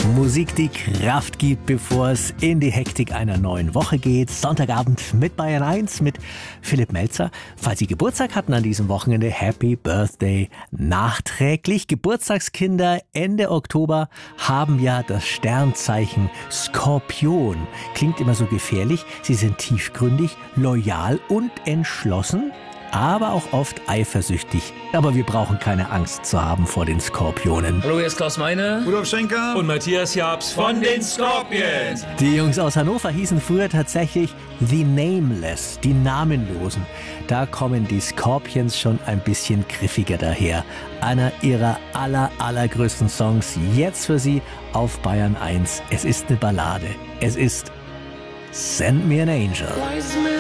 Musik, die Kraft gibt, bevor es in die Hektik einer neuen Woche geht. Sonntagabend mit Bayern 1 mit Philipp Melzer. Falls Sie Geburtstag hatten an diesem Wochenende, Happy Birthday nachträglich. Geburtstagskinder Ende Oktober haben ja das Sternzeichen Skorpion. Klingt immer so gefährlich. Sie sind tiefgründig, loyal und entschlossen, aber auch oft eifersüchtig. Aber wir brauchen keine Angst zu haben vor den Skorpionen. Hallo, hier ist Klaus Meine. Rudolf Schenker Und Matthias Jabs von den Scorpions. Die Jungs aus Hannover hießen früher tatsächlich The Nameless, die Namenlosen. Da kommen die Scorpions schon ein bisschen griffiger daher. Einer ihrer allergrößten Songs jetzt für Sie auf Bayern 1. Es ist eine Ballade. Es ist Send Me an Angel.